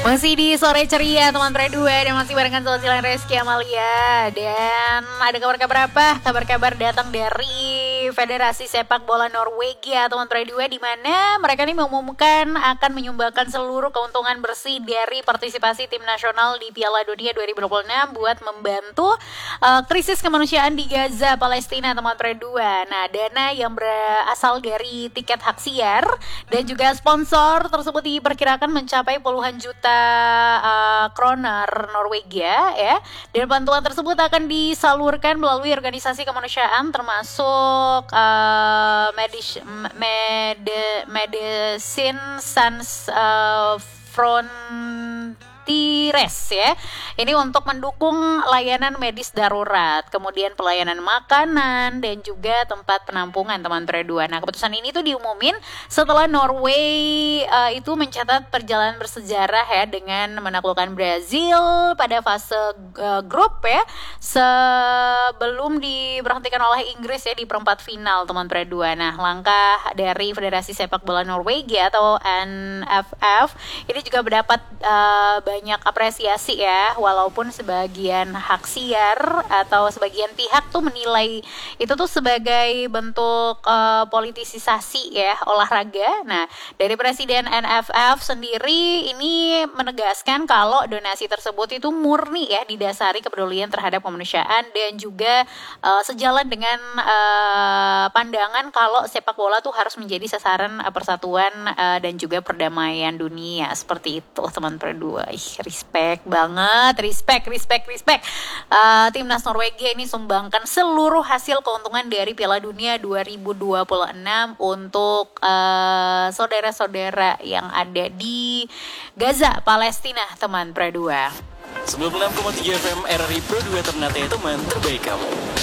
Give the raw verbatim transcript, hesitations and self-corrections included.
Masih di sore ceria teman Pre dua dan masih barengan Sosial Reski Amalia. Dan ada kabar-kabar apa? Kabar-kabar datang dari Federasi Sepak Bola Norwegia teman Pre dua, di mana mereka ini mengumumkan akan menyumbangkan seluruh keuntungan bersih dari partisipasi tim nasional di Piala Dunia dua ribu dua puluh enam buat membantu uh, krisis kemanusiaan di Gaza, Palestina teman Pre dua. Nah, dana yang berasal dari tiket hak siar dan juga sponsor tersebut diperkirakan mencapai puluhan juta uh, kroner Norwegia ya. Dan bantuan tersebut akan disalurkan melalui organisasi kemanusiaan termasuk uh, Medis Med Medicine Sans uh, Frontieres ya. Ini untuk mendukung layanan medis darurat, kemudian pelayanan makanan dan juga tempat penampungan teman Pre dua. Nah, keputusan ini tuh diumumin setelah Norway uh, itu mencatat perjalanan bersejarah ya dengan menaklukkan Brazil pada fase uh, grup ya, sebelum diberhentikan oleh Inggris ya di perempat final teman Pre dua. Nah, langkah dari Federasi Sepak Bola Norwegia atau N F F ini juga mendapat uh, banyak apresiasi ya, walaupun sebagian hak siar atau sebagian pihak tuh menilai itu tuh sebagai bentuk uh, politisasi ya olahraga. Nah, dari Presiden N F F sendiri ini menegaskan kalau donasi tersebut itu murni ya didasari kepedulian terhadap kemanusiaan dan juga uh, sejalan dengan uh, pandangan kalau sepak bola tuh harus menjadi sasaran uh, persatuan uh, dan juga perdamaian dunia, seperti itu teman Pre dua. Ih, respect banget, respect, respect, respect. Uh, Timnas Norwegia ini sumbangkan seluruh hasil keuntungan dari Piala Dunia dua ribu dua puluh enam untuk uh, saudara-saudara yang ada di Gaza, Palestina, teman Pre dua. sembilan puluh enam koma tiga F M R R I Pro dua Ternate, teman terbaik kamu.